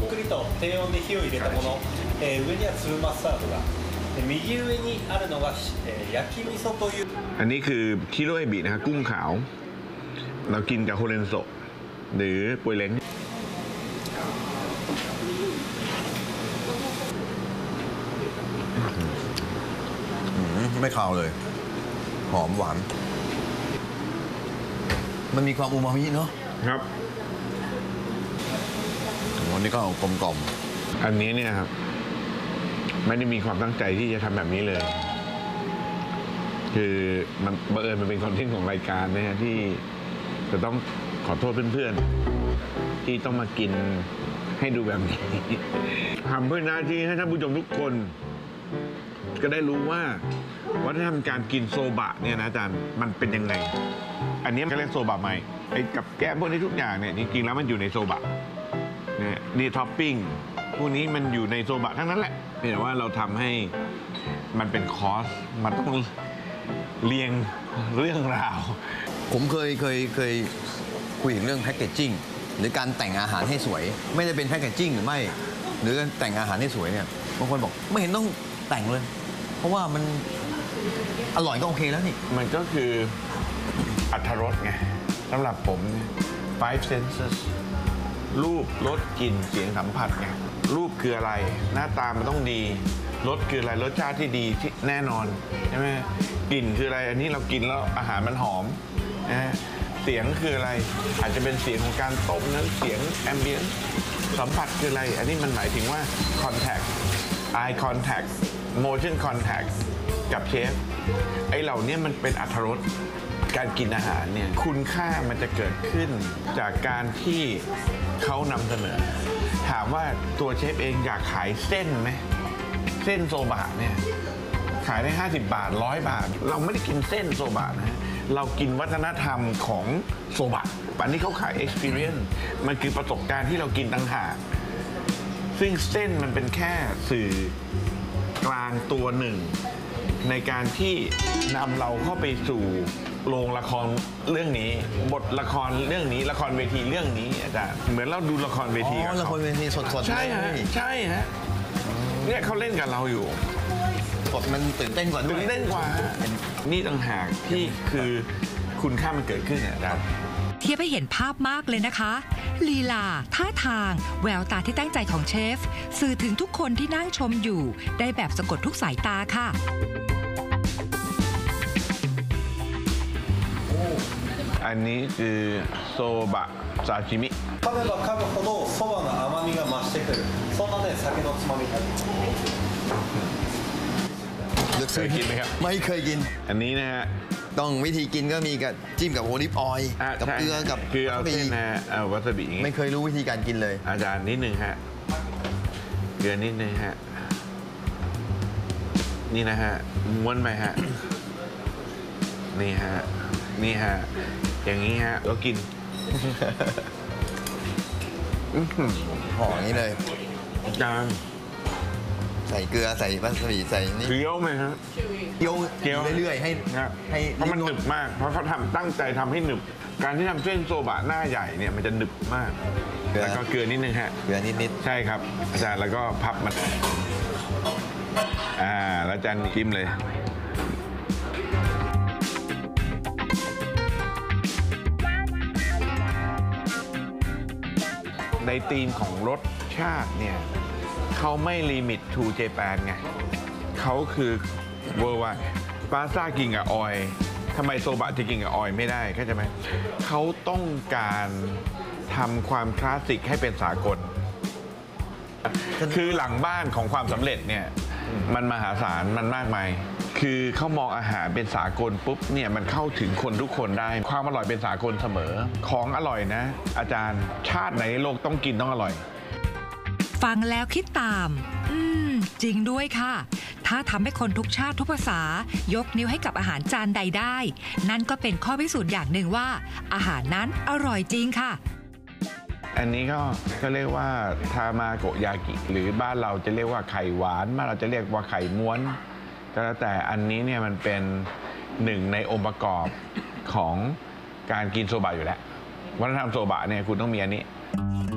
くりと低温で火を入れたもの、上には粒マスタードが右上にあるのが、焼き味噌というอันนี้คือคิโรเอบินะครับกุ้งขาวเรากินกับโฮเรนโซหรือปุยเล้งไม่คาวเลยหอมหวานมันมีความอูมามิเนาะครับวันนี้ก็กลมอันนี้เนี่ยครับไม่ได้มีความตั้งใจที่จะทำแบบนี้เลย คือมันบังเอิญมันเป็นคอนเทนต์ของรายการนะฮะที่จะต้องขอโทษเพื่อนๆที่ต้องมากินให้ดูแบบนี้ทำเพื่อหน้าที่ให้ท่านผู้ชมทุกคนก็ได้รู้ว่าวัฒนธรรมการกินโซบะเนี่ยนะอาจารย์มันเป็นยังไงอันนี้เขาเรียกโซบะไหมไอ้กับแก้มพวกนี้ทุกอย่างเนี่ยจริงๆแล้วมันอยู่ในโซบะเนี่ยนี่ท็อปปิ้งพวกนี้มันอยู่ในโซบะทั้งนั้นแหละแต่ว่าเราทำให้มันเป็นคอร์สมันต้องเรียงเรื่องราวผมเคยคุยถึงเรื่องแพคเกจจิ้งหรือการแต่งอาหารให้สวยไม่ได้เป็นแพคเกจจิ้งหรือไม่หรือการแต่งอาหารให้สวยเนี่ยบางคนบอกไม่เห็นต้องแต่งเลยเพราะว่ามันอร่อยก็โอเคแล้วนี่มันก็คืออรรถรสไงสำหรับผม five senses รูปรสกลิ่นเสียงสัมผัสไงรูปคืออะไรหน้าตามันต้องดีรสคืออะไรรสชาติที่ดีที่แน่นอนใช่ไหมกลิ่นคืออะไรอันนี้เรากินแล้วอาหารมันหอมนะเสียงคืออะไรอาจจะเป็นเสียงของการต้มนั้นเสียงแอมเบียนซ์สัมผัสคืออะไรอันนี้มันหมายถึงว่า contact eye contact motion contact กับเชฟไอ้เหล่านี้มันเป็นอรรถรสการกินอาหารเนี่ยคุณค่ามันจะเกิดขึ้นจากการที่เขานำเสนอถามว่าตัวเชฟเองอยากขายเส้นไหมเส้นโซบะเนี่ยขายได้50 บาท100 บาทเราไม่ได้กินเส้นโซบะนะเรากินวัฒนธรรมของโซบะอันนี้เขาขาย experience มันคือประสบการณ์ที่เรากินต่างหากซึ่งเส้นมันเป็นแค่สื่อกลางตัวหนึ่งในการที่นำเราเข้าไปสู่โรงละครเรื่องนี้บทละครเรื่องนี้ละครเวทีเรื่องนี้อาจารย์เหมือนเราดูละครเวทีกับละครเวทีสดๆใช่ฮะใช่ฮะเนี่ยเขาเล่นกับเราอยู่สดมันตื่นเต้นกว่าด้วยตื่นเต้นกว่านี่ต่างหากที่คือคุณค่ามันเกิดขึ้นอาจารย์เทียบให้เห็นภาพมากเลยนะคะลีลาท่าทางแววตาที่ตั้งใจของเชฟสื่อถึงทุกคนที่นั่งชมอยู่ได้แบบสะกดทุกสายตาค่ะอันนี้คือโซบะซาชิมิ噛めば噛むほどそばの甘みが増してくるそんなね酒のつまみになりますเคยกินไหมครับไม่เคยกินอันนี้นะฮะต้องวิธีกินก็มีกับจิ้มกับโอลิฟออยล์กับเกลือกับเกลือเส้นนะวาซาบิไม่เคยรู้วิธีการกินเลยอาจารย์นิดนึงฮะเกลือนิดนึงฮะนี่นะฮะม้วนไปฮะนี่ฮะนี่ฮะอย่างนี้ฮะแล้วกินห่ออย่างนี้เลยจานใส่เกลือใส่วาซาบิใส่นี่เคี้ยวไหมฮะเคี้ยวเรื่อยๆให้เพราะมันหนึบมากเพราะเขาตั้งใจทำให้หนึบการที่ทำเส้นโซบะหน้าใหญ่เนี่ยมันจะหนึบมากแล้วก็เกลือนิดนึงฮะเกลือนิดใช่ครับอาจารย์แล้วก็พับมันแล้วอาจารย์จิ้มเลยในธีมของรสชาติเนี่ยเขาไม่ลิมิตทูเจแปนไงเขาคือเวอร์ว่าปาสต้ากินกับออยทำไมโซบะจะกินกับออยไม่ได้เข้าใจไหมเขาต้องการทำความคลาสสิกให้เป็นสากลคือหลังบ้านของความสำเร็จเนี่ยมันมหาศาลมันมากมายคือเขามองอาหารเป็นสากลปุ๊บเนี่ยมันเข้าถึงคนทุกคนได้ความอร่อยเป็นสากลเสมอของอร่อยนะอาจารย์ชาติไหนในโลกต้องกินต้องอร่อยฟังแล้วคิดตามจริงด้วยค่ะถ้าทำให้คนทุกชาติทุกภาษายกนิ้วให้กับอาหารจานใดได้นั่นก็เป็นข้อพิสูจน์อย่างหนึ่งว่าอาหารนั้นอร่อยจริงค่ะอันนี้ก็เรียกว่าทามาโกยากิหรือบ้านเราจะเรียกว่าไข่หวานบ้านเราจะเรียกว่าไข่ม้วนก็แล้วแต่อันนี้เนี่ยมันเป็นหนึ่งในองค์ประกอบของการกินโซบะอยู่แล้ววัฒนธรรมโซบะเนี่ยคุณต้องมีอันนี้